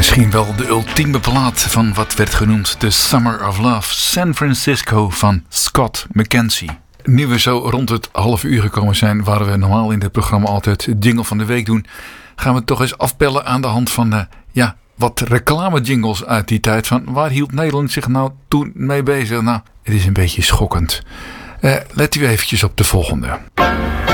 Misschien wel de ultieme plaat van wat werd genoemd de Summer of Love, San Francisco van Scott McKenzie. Nu we zo rond het half uur gekomen zijn, waar we normaal in dit programma altijd jingle van de week doen, gaan we toch eens afpellen aan de hand van wat reclame-jingles uit die tijd. Van waar hield Nederland zich nou toen mee bezig? Nou, het is een beetje schokkend. Let u eventjes op de volgende.